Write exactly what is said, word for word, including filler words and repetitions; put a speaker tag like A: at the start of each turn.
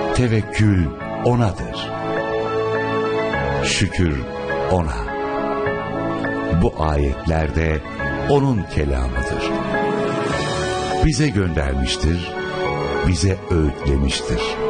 A: Tevekkül O'nadır. Şükür O'na. Bu ayetlerde O'nun kelamıdır. Bize göndermiştir, bize öğütlemiştir.